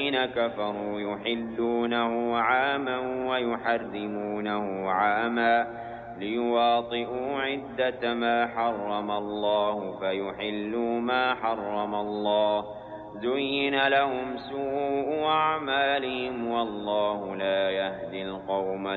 الذين كفروا يحلونه عاما ويحرمونه عاما ليواطئوا عدة ما حرم الله فيحلوا ما حرم الله زين لهم سوء أعمالهم والله لا يهدي القوم